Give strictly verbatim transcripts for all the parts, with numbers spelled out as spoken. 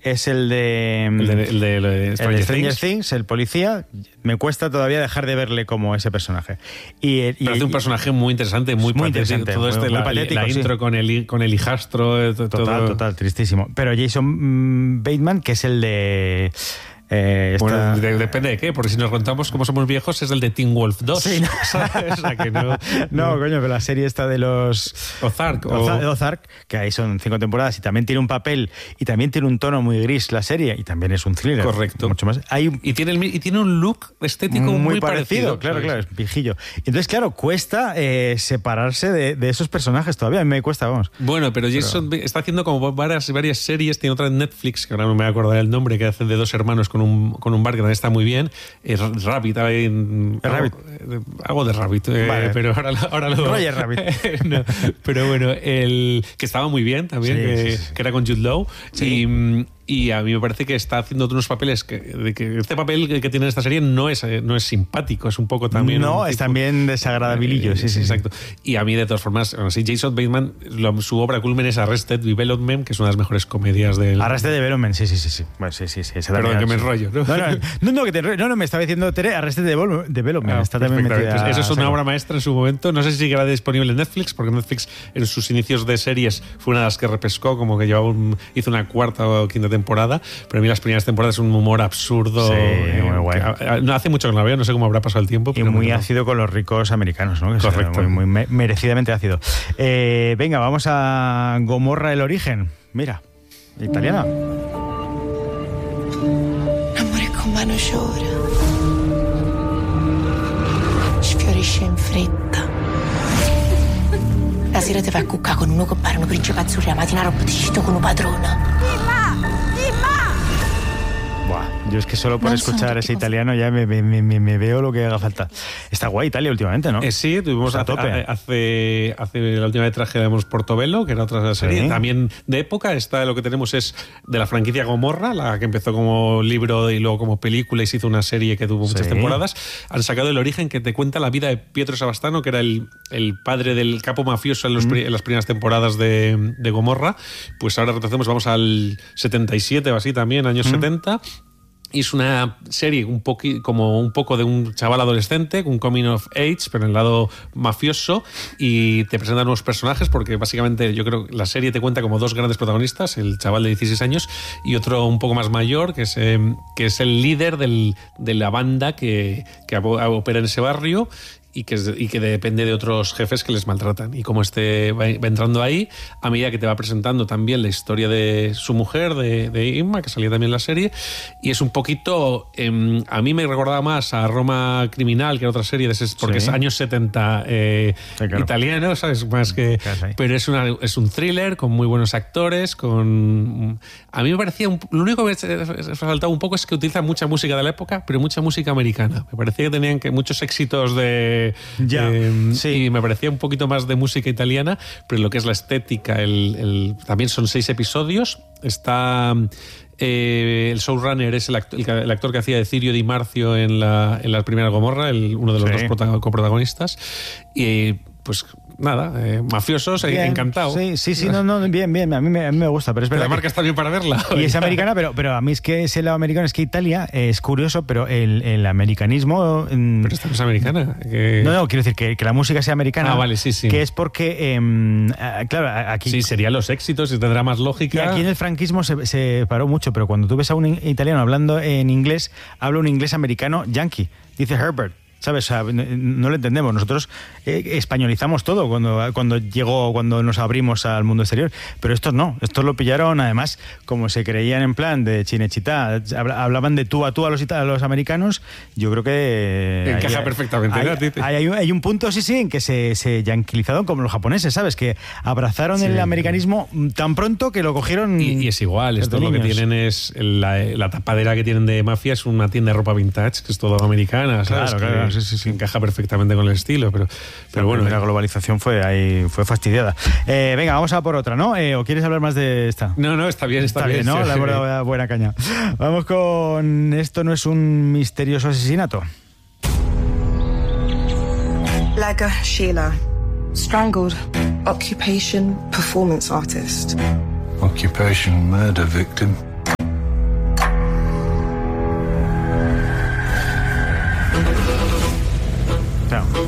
es el de... El de, el de, el de Stranger, el de Stranger Things. Things, el policía. Me cuesta todavía dejar de verle como ese personaje. Y, y, Pero hace un personaje muy interesante, muy, muy patético. interesante, Todo muy, este, muy la, patético, la sí. intro con el, con el hijastro. Total, Total, total, tristísimo. Pero Jason mm, Bateman, que es el de... Eh, esta... Bueno, de, depende de qué, porque si nos contamos cómo somos viejos, es el de Teen Wolf dos. Sí, no. O sea, que no, no, no, coño, pero la serie esta de los... Ozark. O... O... Ozark, que ahí son cinco temporadas y también tiene un papel y también tiene un tono muy gris la serie y también es un thriller. Correcto. Mucho más. Hay un... y, tiene el, y tiene un look estético muy, muy parecido. parecido. Claro, claro, es viejillo. Entonces, claro, cuesta eh, separarse de, de esos personajes todavía. A mí me cuesta, vamos. Bueno, pero Jason pero... está haciendo como varias, varias series. Tiene otra en Netflix, que ahora no me voy a acordar el nombre, que hace de dos hermanos con un, con un bar que también está muy bien. Eh, Rabbit, eh, Rabbit. Algo, algo de Rabbit, eh, vale. pero ahora, ahora lo... Roger Rabbit. No, pero bueno, el que estaba muy bien también, sí, que, sí, sí. que era con Jude Law. Sí. Y... Y a mí me parece que está haciendo unos papeles que, de que este papel que, que tiene en esta serie no es, no es simpático, es un poco también... No, un es tipo, también desagradabilillo, eh, sí, sí. Exacto. Y a mí, de todas formas, bueno, sí, Jason Bateman, lo, su obra culmen es Arrested Development, que es una de las mejores comedias del... Arrested Development, sí, sí, sí. sí. Bueno, sí, sí, sí. Perdón, que me enrollo, ¿no? No, no, no, no, que te enrollo. No, no, me estaba diciendo Tere, Arrested Development. Ah, está también metida. Pues eso es una obra maestra en su momento. No sé si quedará disponible en Netflix, porque Netflix en sus inicios de series fue una de las que repescó, como que llevaba un, hizo una cuarta o quinta temporada, pero a mí las primeras temporadas es un humor absurdo. Sí, eh, muy guay. Que, no hace mucho que no la veo, no sé cómo habrá pasado el tiempo. Y Pero muy no. ácido con los ricos americanos, ¿no? Que Correcto. Muy, muy merecidamente ácido. Eh, venga, vamos a Gomorra, el origen. Mira, italiana. L'amore con mano llora, sfiorisce in fretta. La sera ti fa cuccare con uno che pare un principe azzurro, la mattina roba ti cito con un padrona. Buah, yo es que solo por No, escuchar son ese italiano ya me, me, me, me veo lo que haga falta. Está guay Italia últimamente, ¿no? Eh, sí, tuvimos a hace, tope. hace, hace la última vez trajimos Portobello, que era otra serie, Sí. también de época. Esta lo que tenemos es de la franquicia Gomorra, la que empezó como libro y luego como película y se hizo una serie que tuvo muchas Sí. temporadas. Han sacado El origen, que te cuenta la vida de Pietro Savastano, que era el, el padre del capo mafioso en, los, mm. en las primeras temporadas de, de Gomorra. Pues ahora retrocedemos, vamos al setenta y siete o así también, años mm. setenta. Y es una serie un poqui, como un poco de un chaval adolescente, un coming of age, pero en el lado mafioso, y te presenta nuevos personajes, porque básicamente yo creo que la serie te cuenta como dos grandes protagonistas, el chaval de dieciséis años y otro un poco más mayor, que es, eh, que es el líder del, de la banda que, que opera en ese barrio, y que, y que depende de otros jefes que les maltratan. Y como este va, va entrando ahí, a medida que te va presentando también la historia de su mujer, de, de Inma, que salía también en la serie, y es un poquito... Eh, a mí me recordaba más a Roma Criminal, que era otra serie, de ese, porque sí. es años setenta eh, sí, claro. italiano, ¿sabes? Más que... Pero es, una, es un thriller con muy buenos actores, con... A mí me parecía... Un, lo único que me faltaba un poco es que utiliza mucha música de la época, pero mucha música americana. Me parecía que tenían que muchos éxitos de... Ya, eh, sí. Y me parecía un poquito más de música italiana, pero lo que es la estética, el, el, también son seis episodios. Está eh, el showrunner, es el actor, el actor que hacía de Cirio Di Marzio en la, en la primera Gomorra, el, uno de los sí. dos coprotagonistas. Y pues nada, eh, mafiosos, bien, encantado. Sí, sí, sí, no, no, bien, bien, a mí me, a mí me gusta, pero es verdad. La marca está bien para verla. Y es americana, pero, pero a mí es que ese lado americano, es que Italia eh, es curioso, pero el, el americanismo... Eh, pero esta no es americana. Que... No, no, quiero decir que, que la música sea americana. Ah, vale, sí, sí. Que es porque, eh, claro, aquí... Sí, serían los éxitos y tendrá más lógica. Y aquí en el franquismo se, se paró mucho, pero cuando tú ves a un italiano hablando en inglés, habla un inglés americano yankee, dice Herbert. ¿Sabes? O sea, no lo entendemos. Nosotros eh, españolizamos todo cuando, cuando llegó, cuando nos abrimos al mundo exterior. Pero estos no. Estos lo pillaron, además, como se creían en plan de Cinecittà, hablaban de tú a tú a los, a los americanos. Yo creo que... Encaja hay, perfectamente. Hay, ¿no? hay, hay, hay un punto, sí, sí, en que se, se yanquilizaron como los japoneses, ¿sabes? Que abrazaron sí. el americanismo tan pronto que lo cogieron... Y, y es igual. Esto lo que tienen es... La, la tapadera que tienen de mafia es una tienda de ropa vintage, que es todo americana, ¿sabes? Claro, claro. Sí, sí, sí, encaja perfectamente con el estilo, pero, pero bueno. La globalización fue ahí, fue fastidiada. Eh, venga, vamos a por otra, ¿no? Eh, ¿O quieres hablar más de esta? No, no, está bien, está, está bien, bien, ¿no? Sí. La hemos dado buena caña. Vamos con Esto no es un misterioso asesinato. Laga Sheila, strangled. Occupation, performance artist. Occupation, murder victim.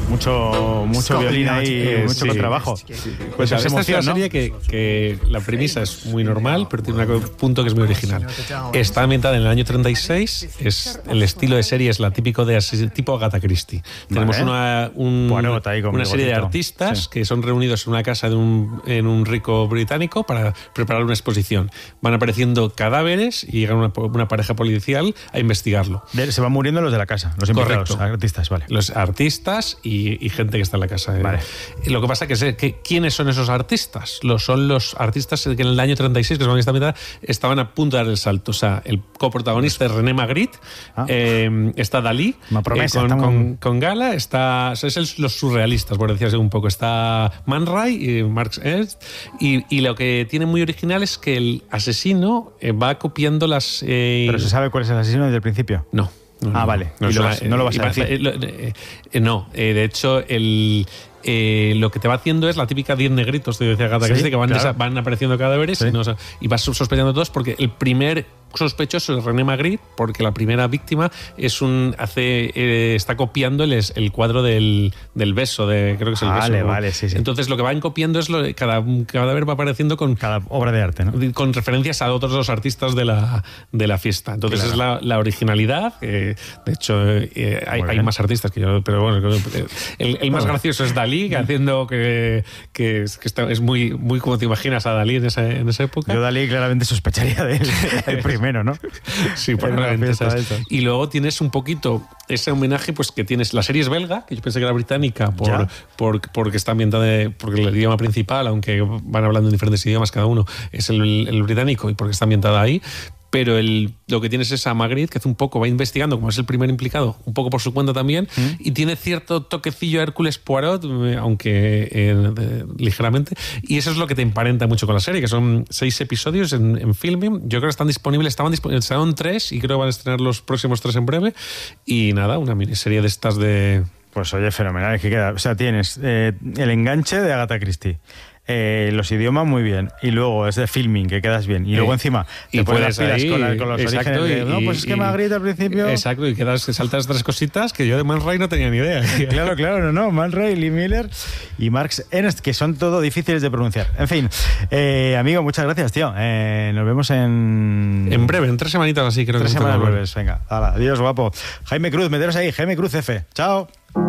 Mucho, mucho violín ahí, Eh, mucho sí. contrabajo. Sí. Pues Pues esa esta es una emoción, ¿no? serie que, que la premisa es muy normal, pero tiene un punto que es muy original. Está ambientada en el año treinta y seis, es, el estilo de serie es la típico de así- tipo Agatha Christie. Tenemos Vale. una, un- Poirot ahí con una serie de bigotito. artistas Sí. que son reunidos en una casa de un, en un rico británico para preparar una exposición. Van apareciendo cadáveres y llega una, una pareja policial a investigarlo. De- se van muriendo los de la casa, los invitados, Correcto. artistas, vale. Los artistas y, y gente que está en la casa. Vale. Y lo que pasa que es que ¿quiénes son esos artistas? Los, son los artistas que en el año treinta y seis, que son esta mitad, estaban a punto de dar el salto. O sea, el coprotagonista es René Magritte, Ah. eh, está Dalí, Una promesa, eh, con, estamos- con- con Gala, está, es el- los surrealistas, por decirse un poco. Está Man Ray y Marx Ernst. Y, y lo que tiene muy original es que el asesino eh, va copiando las... eh, Pero se sabe cuál es el asesino desde el principio. no. No, Ah, no, vale. No, Y lo o sea, vas- no lo vas y a va- decir. eh, lo- eh, eh, no, eh, de hecho, el, eh, lo que te va haciendo es la típica diez negritos, te decía Agatha Sí, Christie, que van, claro. desa- van apareciendo cadáveres Sí. y, no, y vas sospechando todos porque el primer sospechoso es René Magritte, porque la primera víctima es un hace eh, está copiando el, es- el cuadro del, del beso, de creo que es el Vale, beso. ¿no? vale, sí, sí. Entonces lo que van copiando es lo, cada cadáver va apareciendo con Cada obra de arte, ¿no? con referencias a otros dos artistas de la, de la fiesta. Entonces Claro. es la, la originalidad. eh, de hecho, eh, hay, Muy hay bien. más artistas que yo, pero bueno, eh, el, el más gracioso es Dalí, que haciendo que, que, es, que está- es muy, muy como te imaginas a Dalí en esa, en esa época. Yo Dalí claramente sospecharía de él, el primero, ¿no? Sí, En una probablemente, fiesta ¿sabes? de esas. Y luego tienes un poquito ese homenaje, pues que tienes la serie es belga, que yo pensé que era británica por, Ya. por porque está ambientada de- porque el idioma principal, aunque van hablando en diferentes idiomas cada uno, es el, el británico y porque está ambientada ahí. Pero el, lo que tienes es a Magritte, que hace un poco, va investigando, como es el primer implicado, un poco por su cuenta también, y tiene cierto toquecillo a Hércules Poirot, eh, aunque eh, de- ligeramente, y eso es lo que te emparenta mucho con la serie, que son seis episodios en, en Filming. Yo creo que están disponibles, estaban disponibles, estaban tres, y creo que van a estrenar los próximos tres en breve, y nada, una miniserie de estas de... Pues oye, fenomenal, es que queda. O sea, tienes eh, el enganche de Agatha Christie. Eh, los idiomas muy bien y luego es de filming que quedas bien y luego encima y te pones las puedes pilas ahí, con, la- con los exacto, orígenes de, y- no, pues es que y- Magritte al principio Exacto, y quedas, saltas tres cositas que yo de Man Ray no tenía ni idea. claro, claro, no, no, Man Ray, Lee Miller y Marx Ernst, que son todo difíciles de pronunciar. En fin, eh, amigo, muchas gracias, tío. Eh, nos vemos en... En breve, en tres semanitas así creo tres que semanas tengo que breves. Venga, hala, adiós, guapo. Jaime Cruz, meteros ahí, Jaime Cruz F. Chao.